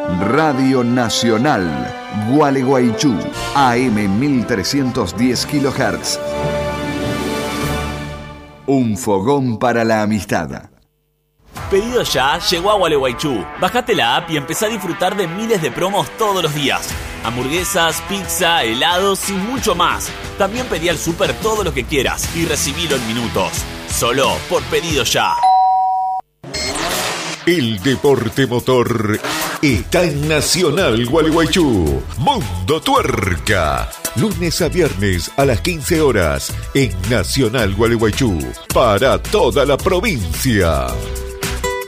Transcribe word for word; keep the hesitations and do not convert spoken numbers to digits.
Radio Nacional, Gualeguaychú, A M mil trescientos diez kilohertz. Un fogón para la amistad. Pedido Ya llegó a Gualeguaychú. Bajate la app y empezá a disfrutar de miles de promos todos los días. Hamburguesas, pizza, helados y mucho más. También pedí al súper todo lo que quieras y recibilo en minutos. Solo por Pedido Ya. El deporte motor está en Nacional Gualeguaychú. Mundo Tuerca. Lunes a viernes a las quince horas en Nacional Gualeguaychú. Para toda la provincia.